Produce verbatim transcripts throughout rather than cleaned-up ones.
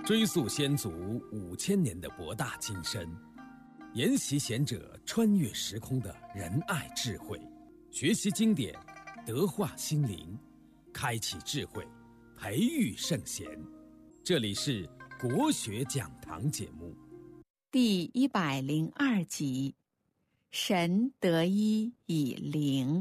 追溯先祖五千年的博大精深，研习贤者穿越时空的仁爱智慧，学习经典，德化心灵，开启智慧，培育圣贤。这里是国学讲堂节目第一百零二集，神得一以灵。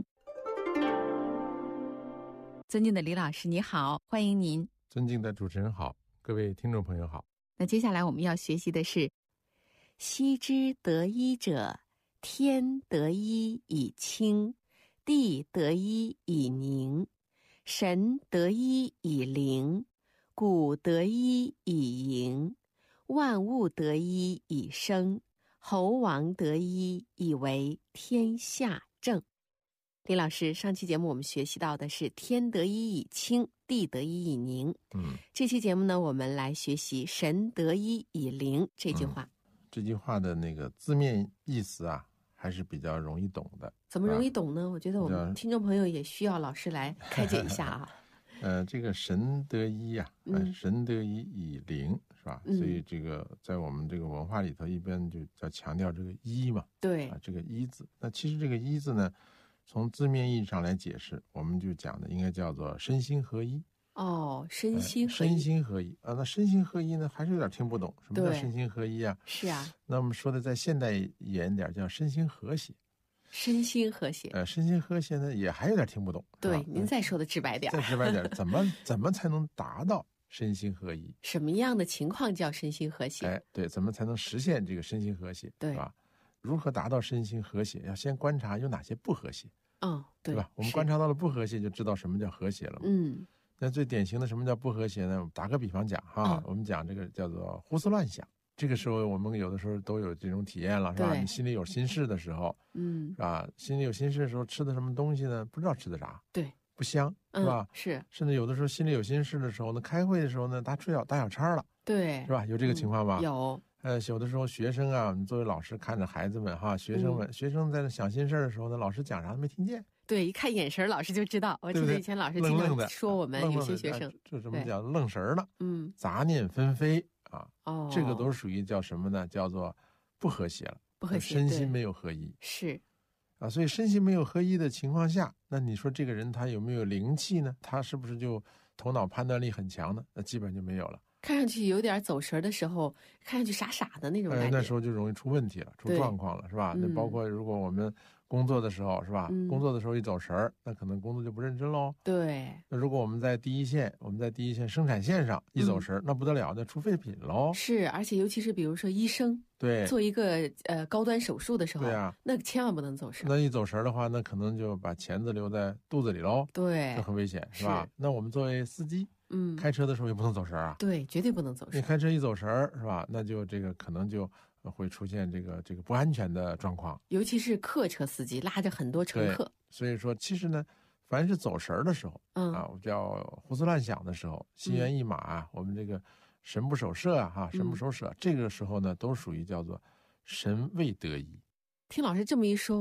尊敬的李老师你好，欢迎您。 尊敬的主持人好，各位听众朋友好。 那接下来我们要学习的是，昔之得一者，天得一以清，地得一以宁，神得一以灵，谷得一以盈，万物得一以生，侯王得一以为天下正。李老师，上期节目我们学习到的是天得一以清，地得一以宁。 嗯， 这期节目呢，我们来学习神得一以灵这句话。 嗯、这句话的那个字面意思啊，还是比较容易懂的。 怎么容易懂呢？啊、我觉得我们听众朋友也需要老师来开解一下啊。 呃，这个神得一啊，呃、神得一以灵，是吧？嗯、所以这个在我们这个文化里头，一般就叫强调这个一嘛。 对啊，这个一字。那其实这个一字呢，从字面意义上来解释，我们就讲的应该叫做身心合一。 哦，身心合一， 呃、身心合一啊，那身心合一呢，还是有点听不懂，什么叫身心合一啊？ 是啊。 那我们说的在现代演点叫身心和谐。 身心和谐， 呃，身心和谐呢，也还有点听不懂。 对，您再说的直白点。 再直白点，怎么怎么才能达到身心合一？ 什么样的情况叫身心和谐？ 哎，对，怎么才能实现这个身心和谐？ 对， 是吧？如何达到身心和谐？要先观察有哪些不和谐。 嗯，对， 对吧？我们观察到了不和谐，就知道什么叫和谐了。 嗯， 那最典型的什么叫不和谐呢？打个比方讲哈，嗯、我们讲这个叫做胡思乱想。这个时候我们有的时候都有这种体验了，是吧？你心里有心事的时候，嗯，是吧？心里有心事的时候，吃的什么东西呢？不知道吃的啥， 对， 不香，是吧？ 嗯、是。 甚至有的时候心里有心事的时候呢，开会的时候呢，打吹小打小差了， 对， 是吧？有这个情况吧？ 嗯、有。 呃，有的时候学生啊，你作为老师看着孩子们哈，学生们，嗯、学生在想心事的时候呢，老师讲啥都没听见。 对，一看眼神，老师就知道。我记得以前老师经常说我们有些学生， 这什么叫愣神了？ 嗯， 杂念纷飞。啊， 哦， 这个都属于叫什么呢？叫做不和谐了， 不和谐， 身心没有合一。 是， 啊，所以身心没有合一的情况下，那你说这个人他有没有灵气呢？他是不是就头脑判断力很强呢？那基本就没有了。 看上去有点走神的时候，看上去傻傻的那种感觉， 呃、那时候就容易出问题了，出状况了，是吧？那、嗯、包括如果我们工作的时候，是吧？嗯、工作的时候一走神儿，那可能工作就不认真喽。 对。 那如果我们在第一线，我们在第一线生产线上一走神儿，嗯、那不得了，那出废品喽。 是，而且尤其是比如说医生， 对， 做一个呃高端手术的时候， 对啊， 那千万不能走神。 那一走神的话，那可能就把钳子留在肚子里喽。 对， 这很危险，是吧？是那我们作为司机。嗯，开车的时候也不能走神啊。 对，绝对不能走神。 你开车一走神是吧？那就这个可能就会出现这个这个不安全的状况。 尤其是客车司机拉着很多乘客。 所以说，其实呢，凡是走神的时候，嗯啊，叫胡思乱想的时候，心猿意马啊，嗯、我们这个神不守舍啊，哈，神不守舍，嗯、这个时候呢，都属于叫做神未得一。 听老师这么一说。